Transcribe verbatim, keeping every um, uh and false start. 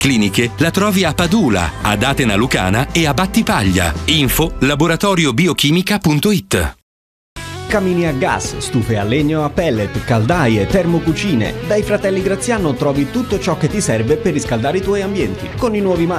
Cliniche la trovi a Padula, ad Atena Lucana e a Battipaglia. Info laboratorio biochimica punto it. Camini a gas, stufe a legno a pellet, caldaie, termocucine. Dai fratelli Graziano trovi tutto ciò che ti serve per riscaldare i tuoi ambienti. Con i nuovi